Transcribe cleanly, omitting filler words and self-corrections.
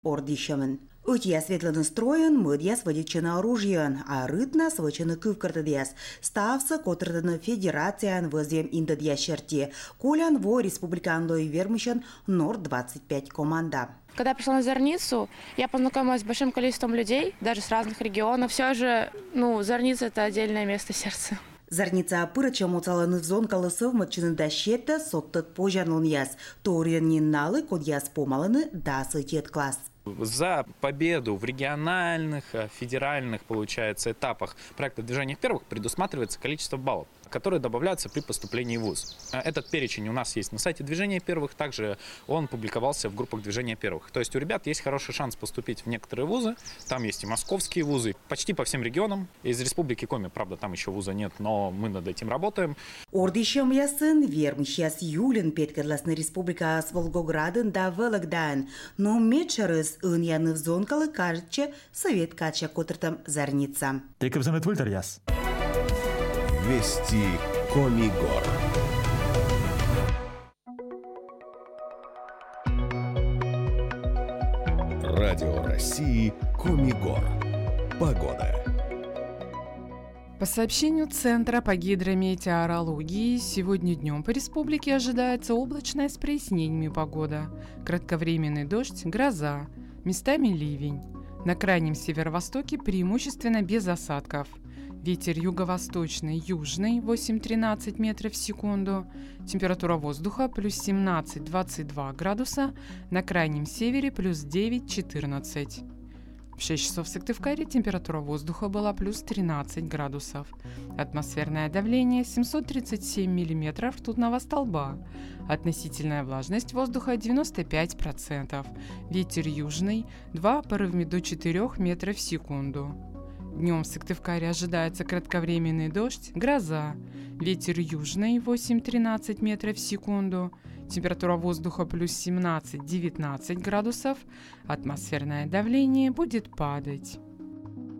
Ордищамын. Утья светло настроен, мыдья сводичена оружиен, а рытна свочена кывкартадьяс. Ставса котртана федерациян возем индадья черти. Колян во республиканлой вермущен Норд-25 команда. Когда я пришла на Зорницу, я познакомилась с большим количеством людей, даже с разных регионов. Все же, Зорница – это отдельное место сердца. Зорница апырача моцаланы в зон колосов матчины дощета соттык пожарнун яс. Торьянин налы код яс помаланы да сытет класс. За победу в региональных, федеральных, получается, этапах проекта «Движение первых» предусматривается количество баллов, которые добавляются при поступлении в вуз. Этот перечень у нас есть на сайте «Движения первых», также он публиковался в группах «Движения первых». То есть у ребят есть хороший шанс поступить в некоторые вузы, там есть и московские вузы, почти по всем регионам. Из Республики Коми, правда, там еще вуза нет, но мы над этим работаем. Ордищем ясын вермщас Юлин Петкарласны Республика с Волгограден да Вологдан, но мечерыз яны в зонкалы кажется совет кача котертам Зорница. Теков замет вольтеряс. Вести Комигор. Радио России Комигор. Погода. По сообщению Центра по гидрометеорологии, сегодня днем по республике ожидается облачная с прояснениями погода. Кратковременный дождь, гроза, местами ливень. На крайнем северо-востоке преимущественно без осадков. Ветер юго-восточный, южный 8-13 метров в секунду. Температура воздуха плюс 17-22 градуса. На крайнем севере плюс 9-14. В 6 часов в Сыктывкаре температура воздуха была плюс 13 градусов. Атмосферное давление 737 миллиметров ртутного столба. Относительная влажность воздуха 95%. Ветер южный 2 порывами до 4 метров в секунду. Днем в Сыктывкаре ожидается кратковременный дождь, гроза. Ветер южный 8-13 метров в секунду. Температура воздуха плюс 17-19 градусов. Атмосферное давление будет падать.